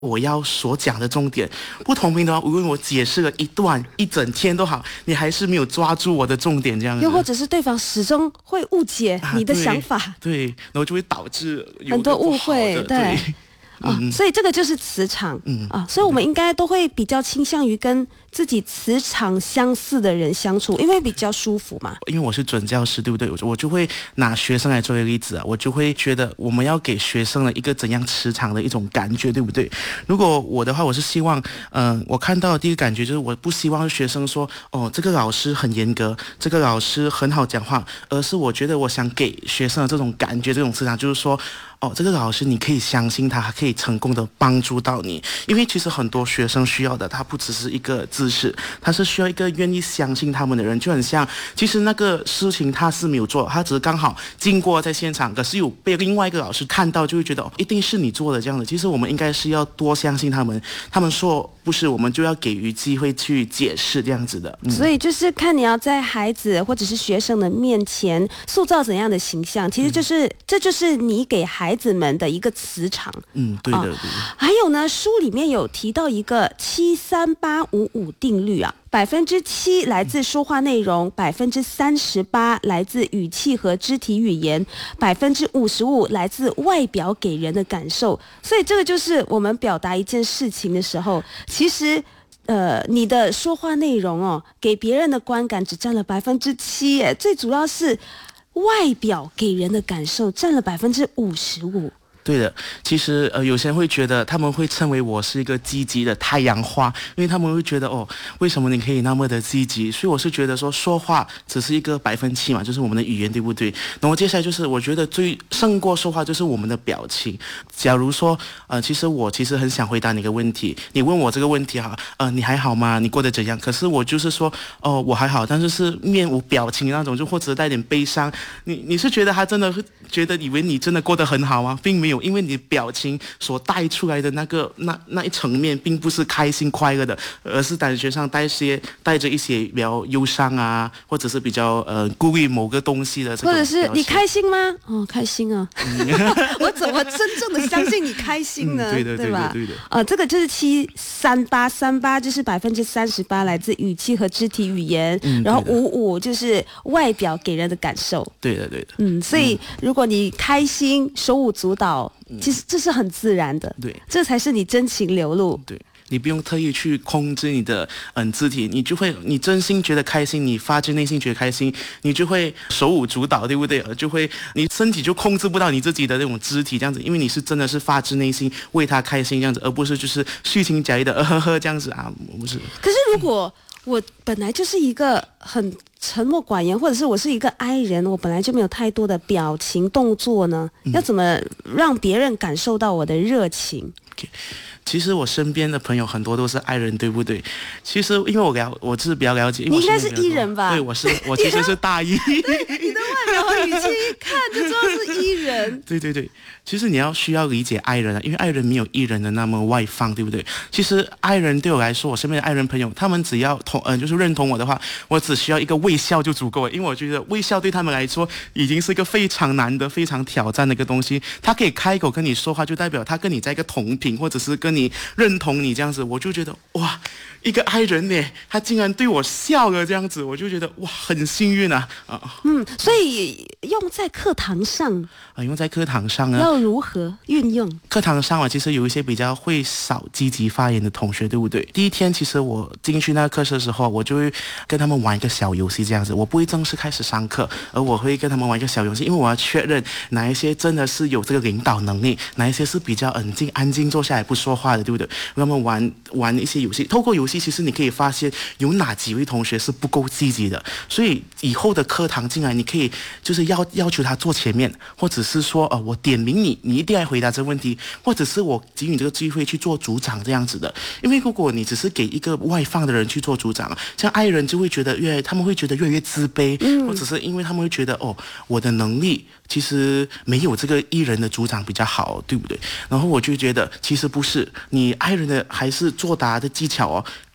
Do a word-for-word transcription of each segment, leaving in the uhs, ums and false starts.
我要所讲的重点。不同频的话，无论我解释了一段一整天都好，你还是没有抓住我的重点，这样子。 又或者是对方始终会误解你的想法， 啊、对, 对，然后就会导致有很多误会， 对。对啊、哦，所以这个就是磁场，嗯啊，所以我们应该都会比较倾向于跟自己磁场相似的人相处，因为比较舒服嘛。 因为我是准教师，对不对？我就会拿学生来做一个例子啊，我就会觉得我们要给学生了一个怎样磁场的一种感觉，对不对？如果我的话，我是希望，嗯、呃，我看到的第一个感觉就是，我不希望学生说，哦，这个老师很严格，这个老师很好讲话，而是我觉得我想给学生的这种感觉，这种磁场，就是说。哦，这个老师你可以相信他，可以成功的帮助到你。因为其实很多学生需要的，他不只是一个知识，他是需要一个愿意相信他们的人。就很像，其实那个事情他是没有做，他只是刚好经过在现场，可是有被另外一个老师看到，就会觉得、哦、一定是你做的这样的。其实我们应该是要多相信他们，他们说不是，我们就要给予机会去解释这样子的。嗯、 所以就是看你要在孩子或者是学生的面前塑造怎样的形象，其实就是、嗯、这就是你给孩子们的一个磁场。 嗯，对的，对的、哦。 还有呢，书里面有提到一个七三八五五定律啊。百分之七来自说话内容，百分之三十八来自语气和肢体语言，百分之五十五来自外表给人的感受。所以这个就是我们表达一件事情的时候，其实呃，你的说话内容哦，给别人的观感只占了百分之七，耶，最主要是外表给人的感受占了百分之五十五。 对的，其实呃，有些人会觉得他们会称为我是一个积极的太阳花，因为他们会觉得哦，为什么你可以那么的积极？所以我是觉得说，说话只是一个百分七嘛，就是我们的语言，对不对？然后接下来就是我觉得最胜过说话就是我们的表情。假如说呃，其实我其实很想回答你一个问题，你问我这个问题哈，呃，你还好吗？你过得怎样？可是我就是说哦，我还好，但是是面无表情那种，就或者带点悲伤。你你是觉得他真的会觉得以为你真的过得很好吗？并没有。因为你的表情所带出来的那个那那一层面，并不是开心快乐的，而是感觉上带些带着一些比较忧伤啊，或者是比较呃顾虑某个东西的这种。 或者是你开心吗？哦，开心啊！我怎么真正的相信你开心呢？ 嗯、对的， 对吧？ 对的。 呃，这个就是七三八三八，就是百分之三十八来自语气和肢体语言，嗯、然后五五就是外表给人的感受。 对的，对的。 嗯，所以如果你开心，手舞足蹈。其实这是很自然的， 对， 这才是你真情流露。 对，你不用特意去控制你的嗯肢体，你就会你真心觉得开心，你发自内心觉得开心，你就会手舞足蹈，对不对？就会你身体就控制不到你自己的那种肢体这样子，因为你是真的是发自内心为他开心这样子，而不是就是虚情假意的呃呵呵这样子啊，不是。 可是如果我本来就是一个很沉默寡言，或者是我是一个 I 人，我本来就没有太多的表情动作呢，嗯、要怎么让别人感受到我的热情？ Okay. 其实我身边的朋友很多都是 I 人，对不对？其实因为我了，我是比较了解。 你应该是 E 人吧？ 对，我是我其实是大 E。 对，你的外表和语气一看就知道是 E 人。 对对对，其实你要需要理解 I 人啊，因为 I 人没有 E 人的那么外放，对不对？其实 I 人对我来说，我身边的 I 人朋友，他们只要同嗯、呃、就是认同我的话，我只需要一个微笑就足够了，因为我觉得微笑对他们来说已经是一个非常难的、非常挑战的一个东西。他可以开口跟你说话，就代表他跟你在一个同频，或者是跟你认同你这样子，我就觉得哇，一个 I 人呢，他竟然对我笑了这样子，我就觉得哇，很幸运啊啊！ 嗯，所以用在课堂上啊，用在课堂上呢， 要如何运用？ 课堂上啊，其实有一些比较会少积极发言的同学，对不对？第一天其实我进去那个课室的时候，我就会跟他们玩一个小游戏这样子，我不会正式开始上课，而我会跟他们玩一个小游戏，因为我要确认哪一些真的是有这个领导能力，哪一些是比较冷静、安静坐下来不说话的，对不对？让他们玩玩一些游戏，透过游戏，其实你可以发现有哪几位同学是不够积极的，所以以后的课堂进来，你可以就是要要求他坐前面，或者是说呃，我点名你，你一定要回答这个问题，或者是我给你这个机会去做组长这样子的。因为如果你只是给一个外放的人去做组长，像爱人就会觉得越他们会觉得越来越自卑，嗯、或者是因为他们会觉得哦，我的能力其实没有这个艺人的组长比较好，对不对？然后我就觉得其实不是，你爱人的还是作答的技巧哦。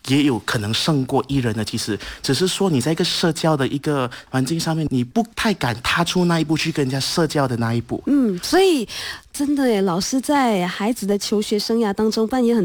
也有可能胜过 E 人的。其实只是说你在一个社交的一个环境上面，你不太敢踏出那一步去跟人家社交的那一步。 嗯，所以真的耶，老师在孩子的求学生涯当中扮演很